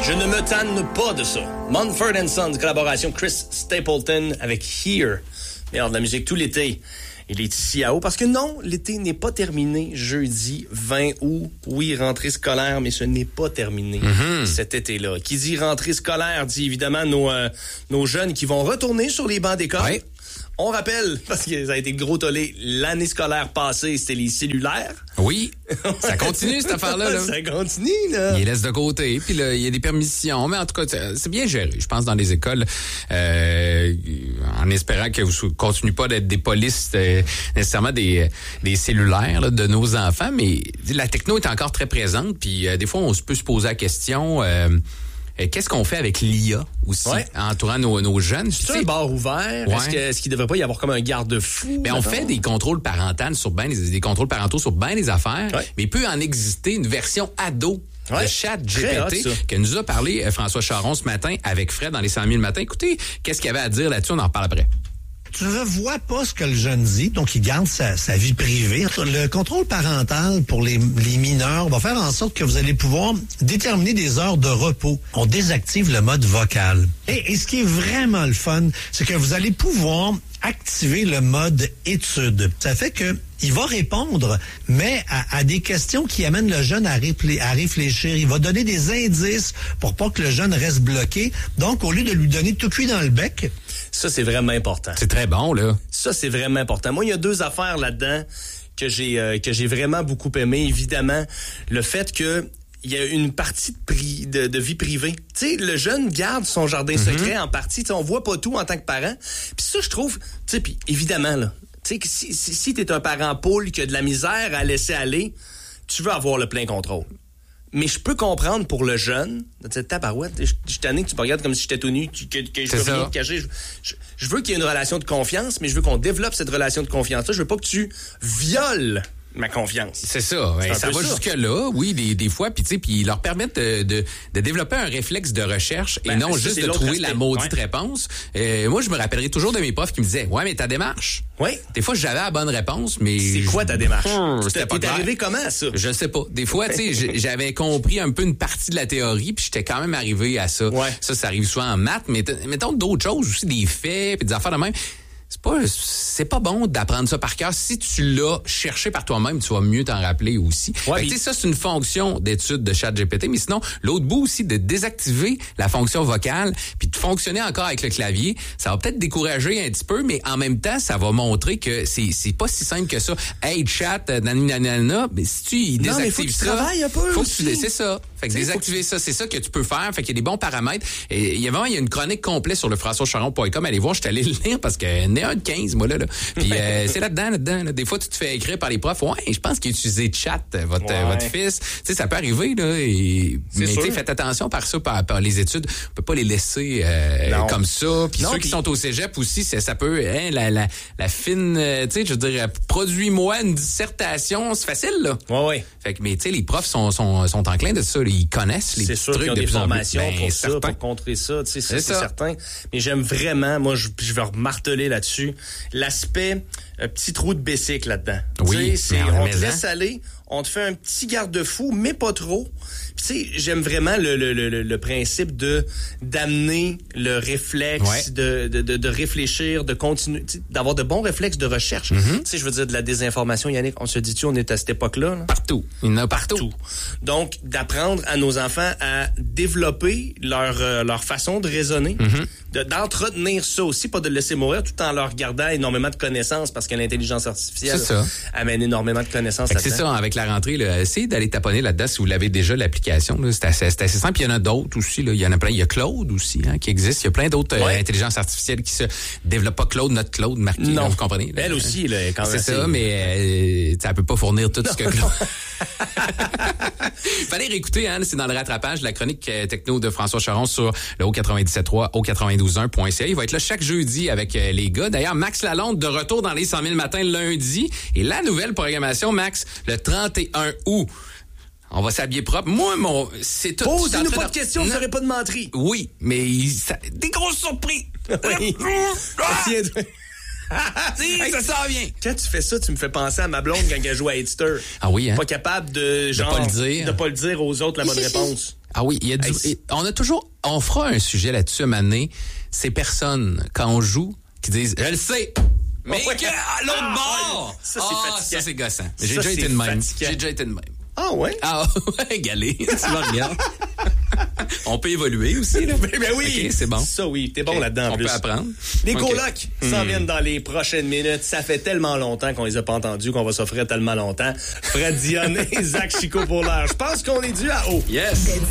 Je ne me tanne pas de ça. Mumford & Sons, collaboration Chris Stapleton avec Here. Meilleur de la musique tout l'été. Il est ici à haut parce que non, l'été n'est pas terminé. Jeudi 20 août, oui, rentrée scolaire, mais ce n'est pas terminé cet été-là. Qui dit rentrée scolaire dit évidemment nos jeunes qui vont retourner sur les bancs d'école. Ouais. On rappelle, parce que ça a été le gros tollé, l'année scolaire passée, c'était les cellulaires. Oui, ça continue cette affaire-là. Là. Ça continue, là. Il les laisse de côté, puis là, il y a des permissions. Mais en tout cas, c'est bien géré, je pense, dans les écoles. En espérant que vous ne continuez pas d'être des polices nécessairement des cellulaires là, de nos enfants. Mais la techno est encore très présente, puis des fois, on peut se poser la question... qu'est-ce qu'on fait avec l'IA aussi, entourant nos jeunes? C'est un bar ouvert? Ouais. Est-ce qu'il devrait pas y avoir comme un garde-fou? Ben, on fait des contrôles parentaux sur des contrôles parentaux sur bien des affaires, mais il peut en exister une version ado de ChatGPT que nous a parlé François Charon ce matin avec Fred dans les 100 000 le matin. Écoutez, qu'est-ce qu'il y avait à dire là-dessus? On en reparle après. Tu ne vois pas ce que le jeune dit, donc il garde sa vie privée. Le contrôle parental pour les mineurs va faire en sorte que vous allez pouvoir déterminer des heures de repos. On désactive le mode vocal. Et ce qui est vraiment le fun, c'est que vous allez pouvoir activer le mode étude. Ça fait que il va répondre, mais à des questions qui amènent le jeune à réfléchir. Il va donner des indices pour pas que le jeune reste bloqué. Donc, au lieu de lui donner tout cuit dans le bec... Ça, c'est vraiment important. C'est très bon, là. Ça, c'est vraiment important. Moi, il y a 2 affaires là-dedans que j'ai vraiment beaucoup aimé. Évidemment, le fait que il y a une partie de vie privée. Tu sais, le jeune garde son jardin secret en partie. T'sais, on voit pas tout en tant que parent. Puis ça, je trouve... Tu sais, puis évidemment, là... Tu sais, que si t'es un parent poule qui a de la misère à laisser aller, tu veux avoir le plein contrôle. Mais je peux comprendre pour le jeune, de cette tabarouette, je suis tanné que tu me regardes comme si j'étais tout nu, que je peux rien te cacher. Je veux qu'il y ait une relation de confiance, mais je veux qu'on développe cette relation de confiance-là. Je veux pas que tu violes ma confiance. C'est ça. Ça va jusque-là, oui, des fois. Puis, tu sais, puis ils leur permettent de développer un réflexe de recherche et non juste de trouver la maudite réponse. Moi, je me rappellerai toujours de mes profs qui me disaient, ouais, mais ta démarche. Oui. Des fois, j'avais la bonne réponse, mais... C'est quoi ta démarche? T'es arrivé comment, ça? Je sais pas. Des fois, tu sais, j'avais compris un peu une partie de la théorie, puis j'étais quand même arrivé à ça. Ouais. Ça arrive souvent en maths, mais mettons d'autres choses aussi, des faits, puis des affaires de même. C'est pas bon d'apprendre ça par cœur. Si tu l'as cherché par toi-même, tu vas mieux t'en rappeler aussi. Ouais, tu sais, ça, c'est une fonction d'étude de ChatGPT, mais sinon, l'autre bout aussi, de désactiver la fonction vocale, puis de fonctionner encore avec le clavier, ça va peut-être décourager un petit peu, mais en même temps, ça va montrer que c'est pas si simple que ça. Hey, chat, nanana, mais si tu désactives ça... travailles un peu faut que tu c'est ça. Fait que désactiver ça, c'est ça que tu peux faire. Fait qu'il y a des bons paramètres. Et il y a une chronique complète sur le françoischaron.com. Allez voir, je suis allé le lire parce que n'est un de 15, moi, là. Puis c'est là-dedans. Là. Des fois, tu te fais écrire par les profs. Ouais, je pense qu'il a utilisé chat, votre fils. Tu sais, ça peut arriver, là. Mais tu sais, faites attention par ça, par les études. On peut pas les laisser comme ça. Puis ceux qui sont au cégep aussi, ça peut, la fine, tu sais, je veux dire, produis-moi une dissertation, c'est facile, là. Ouais. Fait que, mais tu sais, les profs sont enclins de ça. Ils connaissent les trucs qu'ils ont des formations pour certain. ça, pour contrer ça. Tu sais, c'est certain. Mais j'aime vraiment, moi, je vais remarteler là-dessus, l'aspect petit trou de bicycle là-dedans. Oui, on te laisse aller, on te fait un petit garde-fou, mais pas trop. Puis tu sais, j'aime vraiment le principe d'amener le réflexe, de réfléchir, de continuer, d'avoir de bons réflexes de recherche. Tu sais, je veux dire, de la désinformation, Yannick, on se dit-tu, on est à cette époque-là? Là? Partout. Il y en a partout. Donc, d'apprendre à nos enfants à développer leur façon de raisonner, d'entretenir ça aussi, pas de le laisser mourir tout en leur gardant énormément de connaissances parce que l'intelligence artificielle amène énormément de connaissances là-dedans. C'est ça, avec la rentrée, là, essayez d'aller taponner là-dedans si vous l'avez déjà, l'application. Là, c'est assez simple. Puis il y en a d'autres aussi. Là. Il y en a plein. Il y a Claude aussi qui existe. Il y a plein d'autres intelligences artificielles qui se développent. Pas Claude, notre Claude Marquis. Non, là, vous comprenez? Là. Elle aussi, là, quand même. C'est ça, mais ça peut pas fournir tout ce que Claude... Fallait réécouter, c'est dans le rattrapage, la chronique techno de François Charon sur le O97.3, O92.1.ca. Il va être là chaque jeudi avec les gars. D'ailleurs, Max Lalonde de retour dans les 100 000 matins lundi. Et la nouvelle programmation, Max, le 31 août. On va s'habiller propre. Moi, c'est tout. Posez-nous pas de questions, vous n'aurez pas de menterie. Oui, mais des grosses surprises. Oui. Hey, ça s'en vient. Quand tu fais ça, tu me fais penser à ma blonde quand elle joue à Hitster. Ah oui, Pas capable de pas le dire. De pas le dire aux autres la bonne réponse. Ah oui, il y a on fera un sujet là-dessus à un moment donné. Ces personnes, quand on joue, qui disent, je le sais, mais à l'autre bord! Ça, c'est fatigant. Ça, c'est gossant. Ça, J'ai déjà été de même. fatigant. J'ai déjà été de même. Ah ouais? Ah ouais, galé. Tu me regardes. On peut évoluer aussi, là. Ben oui. OK, c'est bon. Ça, oui. T'es bon OK. là-dedans, en On plus. peut apprendre. Les OK. colocs s'en viennent dans les prochaines minutes. Ça fait tellement longtemps qu'on les a pas entendus, qu'on va s'offrir tellement longtemps. Fred Dionnet et Zach Chicot pour l'heure. Je pense qu'on est dû à haut. Yes.